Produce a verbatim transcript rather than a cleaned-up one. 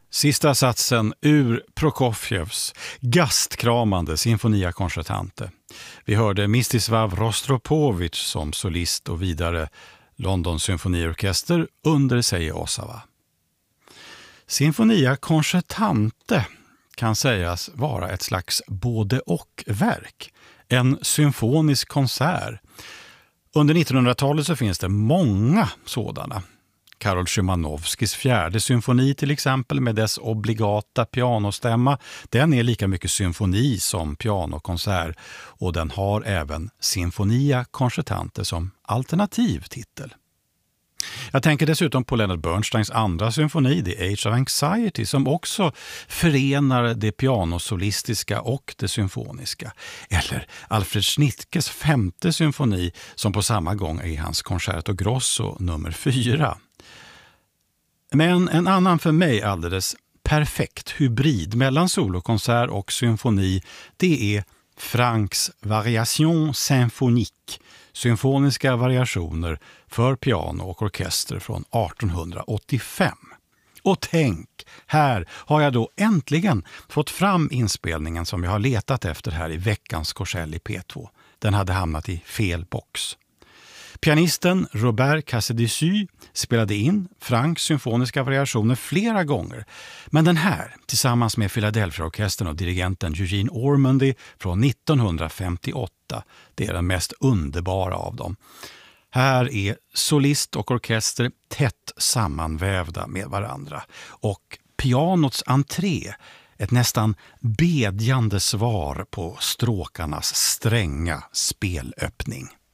Sista satsen ur Prokofjevs gastkramande Sinfonia Concertante. Vi hörde Mstislav Rostropovich som solist och vidare London symfoniorkester under Seiji Osawa. Sinfonia Concertante kan sägas vara ett slags både och-verk, en symfonisk konsert. Under nittonhundratalet så finns det många sådana. Karol Szymanowskis fjärde symfoni till exempel med dess obligata pianostämma, den är lika mycket symfoni som pianokonsert och den har även Sinfonia Concertante som alternativ titel. Jag tänker dessutom på Leonard Bernsteins andra symfoni, The Age of Anxiety, som också förenar det pianosolistiska och det symfoniska. Eller Alfred Schnittkes femte symfoni som på samma gång är hans Concerto Grosso nummer fyra. Men en annan för mig alldeles perfekt hybrid mellan solokonsert och symfoni, det är Franks Variation Symphonique, symfoniska variationer för piano och orkester från arton åttiofem. Och tänk, här har jag då äntligen fått fram inspelningen som jag har letat efter här i veckans Korsell i P två. Den hade hamnat i fel box. Pianisten Robert Casadessus spelade in Franks symfoniska variationer flera gånger. Men den här, tillsammans med Philadelphia-orkestern och dirigenten Eugene Ormandy från nittonhundrafemtioåtta, det är den mest underbara av dem. Här är solist och orkester tätt sammanvävda med varandra. Och pianots entré, ett nästan bedjande svar på stråkarnas stränga spelöppning.